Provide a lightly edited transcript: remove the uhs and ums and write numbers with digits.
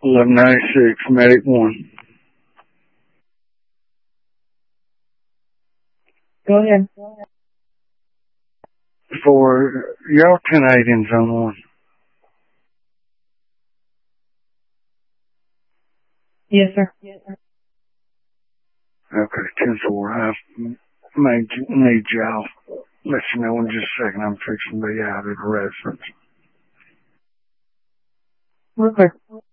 1196, Medic 1. Go ahead. For y'all 10-8 in zone 1. Yes, sir. Okay, 10-4. I need y'all. Let you know in just a second. I'm fixing to be out at a residence. Real quick.